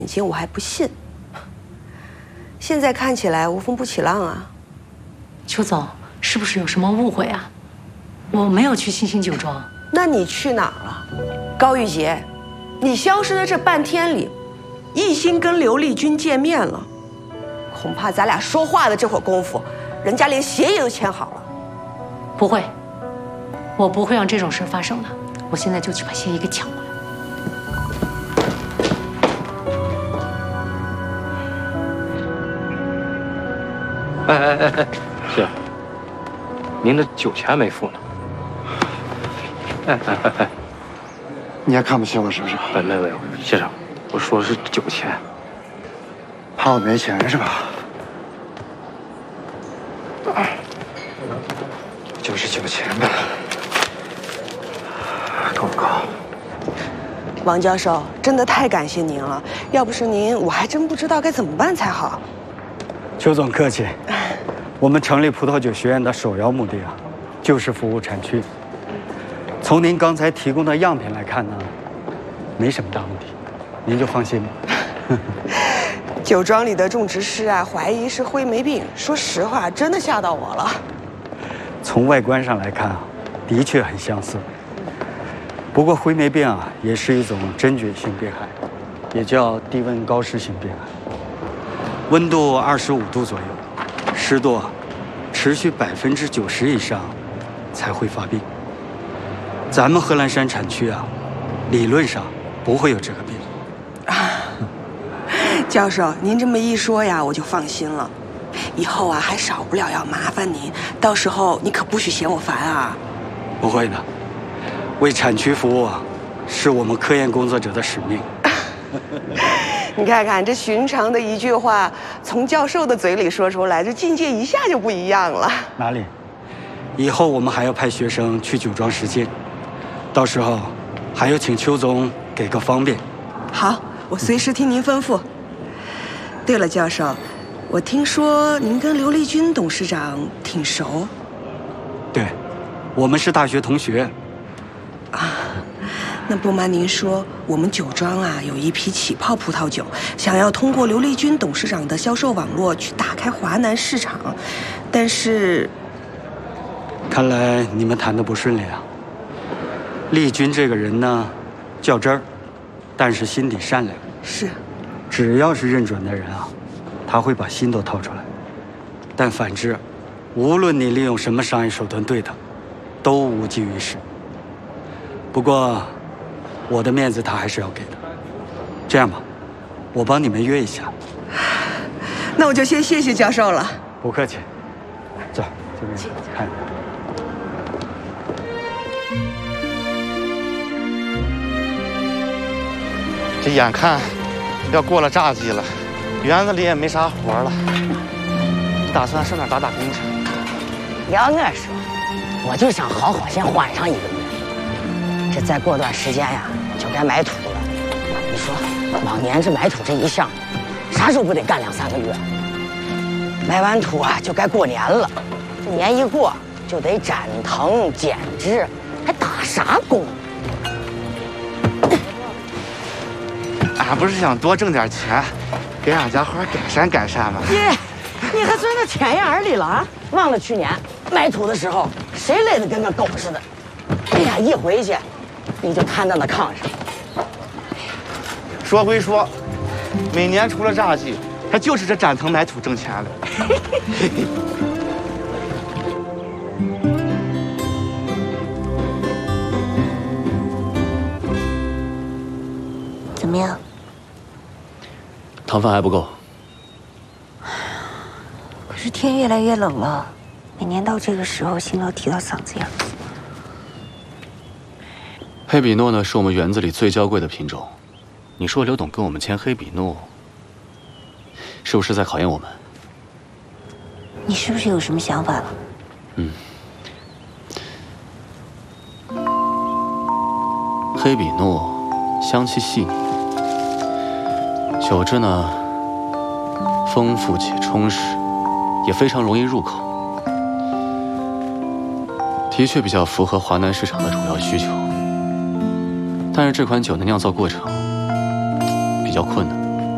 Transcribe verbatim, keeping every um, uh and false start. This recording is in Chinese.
睛，我还不信。现在看起来无风不起浪啊。 邱总，是不是有什么误会啊？我没有去星星酒庄。 那你去哪儿了？高玉洁，你消失的这半天里，一心跟刘丽君见面了。恐怕咱俩说话的这会儿功夫，人家连协议都签好了。 不会，我不会让这种事发生的。我现在就去把协议给抢过来。 哎哎哎哎，是，您的酒钱没付呢。哎哎哎哎， 你还看不起我是不是？ 哎，没有没有，先生，我说的是酒钱。 怕我没钱是吧？就是酒钱呗，够不够？ 王教授，真的太感谢您了，要不是您，我还真不知道该怎么办才好。 邱总客气，我们成立葡萄酒学院的首要目的啊，就是服务产区。从您刚才提供的样品来看呢，没什么大问题，您就放心吧。 酒庄里的种植师啊，怀疑是灰霉病，说实话，真的吓到我了。 从外观上来看啊，的确很相似。不过灰霉病啊，也是一种真菌性病害，也叫低温高湿性病害。 温度二十五度左右，湿度持续百分之九十以上，才会发病。咱们贺兰山产区啊，理论上不会有这个病。 啊，教授，您这么一说呀，我就放心了。以后啊，还少不了要麻烦您，到时候你可不许嫌我烦啊。 不会的，为产区服务啊，是我们科研工作者的使命。 你看看这寻常的一句话，从教授的嘴里说出来，这境界一下就不一样了。 哪里？以后我们还要派学生去酒庄实践，到时候还要请邱总给个方便。 好，我随时听您吩咐。对了，教授，我听说您跟刘丽君董事长挺熟。 对，我们是大学同学。 啊。 那不瞒您说，我们酒庄啊有一批起泡葡萄酒，想要通过刘丽君董事长的销售网络去打开华南市场，但是， 看来你们谈得不顺利啊。丽君这个人呢，较真儿，但是心底善良。 是， 只要是认准的人啊，他会把心都掏出来。但反之，无论你利用什么商业手段对他，都无济于事。不过。 我的面子他还是要给的。这样吧，我帮你们约一下。 那我就先谢谢教授了。 不客气。走，这边看。 这眼看要过了榨季了，园子里也没啥活了，打算上哪打打工去。 要我说，我就想好好先缓上一个月。这再过段时间呀。 就该买土了，你说往年这买土这一项，啥时候不得干两三个月？买完土啊，就该过年了。这年一过，就得展藤剪枝，还打啥工？ 俺不是想多挣点钱，给俺家花改善改善吗？ 耶，你还钻到钱眼儿里了啊？忘了去年买土的时候，谁累得跟个狗似的？哎呀，一回去。 你就瘫在那炕上。 说归说，每年除了榨季，还就是这展藤买土挣钱了。 怎么样？ 糖分还不够。 可是天越来越冷了，每年到这个时候，心都提到嗓子眼。 黑比诺呢，是我们园子里最娇贵的品种。你说刘董跟我们签黑比诺，是不是在考验我们？ 你是不是有什么想法了？ 嗯。黑比诺香气细腻，酒质呢丰富且充实，也非常容易入口，的确比较符合华南市场的主要需求。 但是这款酒的酿造过程比较困难，